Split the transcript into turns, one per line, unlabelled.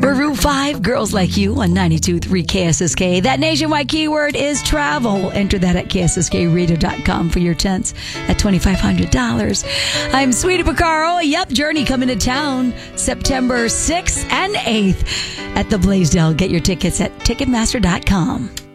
Maroon 5, Girls Like You on 92.3 KSSK. That nationwide keyword is travel. Enter that at KSSKradio.com for your chance at $2,500. I'm Sweetie Picaro. Yep, Journey coming to town September 6th and 8th at the Blaisdell. Get your tickets at Ticketmaster.com.